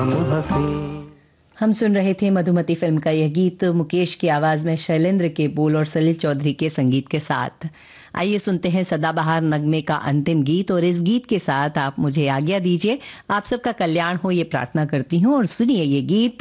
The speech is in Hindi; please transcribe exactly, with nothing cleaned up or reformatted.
हम हंसे। हम सुन रहे थे मधुमती फिल्म का यह गीत मुकेश की आवाज में शैलेंद्र के बोल और सलील चौधरी के संगीत के साथ। आइए सुनते हैं सदाबहार नगमे का अंतिम गीत, और इस गीत के साथ आप मुझे आज्ञा दीजिए। आप सबका कल्याण हो ये प्रार्थना करती हूँ, और सुनिए ये गीत